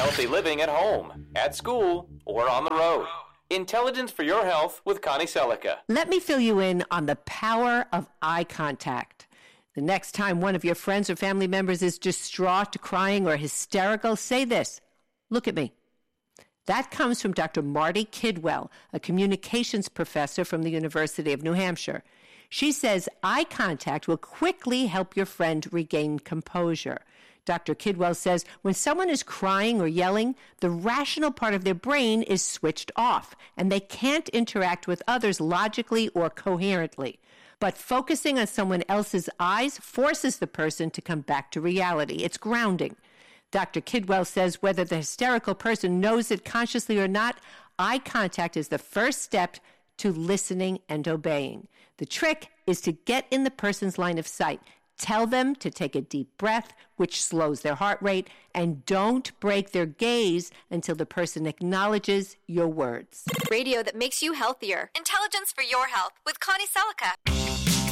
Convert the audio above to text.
healthy living at home, at school, or on the road. Intelligence for Your Health with Connie Selica. Let me fill you in on the power of eye contact. The next time one of your friends or family members is distraught, crying, or hysterical, say this: "Look at me." That comes from Dr. Marty Kidwell, a communications professor from the University of New Hampshire. She says eye contact will quickly help your friend regain composure. Dr. Kidwell says when someone is crying or yelling, the rational part of their brain is switched off, and they can't interact with others logically or coherently. But focusing on someone else's eyes forces the person to come back to reality. It's grounding. Dr. Kidwell says whether the hysterical person knows it consciously or not, eye contact is the first step to listening and obeying. The trick is to get in the person's line of sight. Tell them to take a deep breath, which slows their heart rate, and don't break their gaze until the person acknowledges your words. Radio that makes you healthier. Intelligence for Your Health with Connie Selica.